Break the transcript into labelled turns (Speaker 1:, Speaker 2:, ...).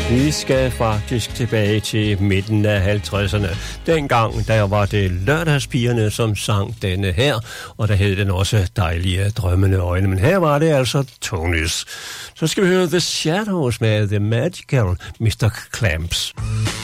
Speaker 1: Vi skal faktisk tilbage til midten af 50'erne. Dengang, der var det Lørdagspigerne, som sang denne her, og der hed den også Dejlige Drømmende Øjne. Men her var det altså Tonys. Så skal vi høre The Shadows med The Magical Mr. Clamps.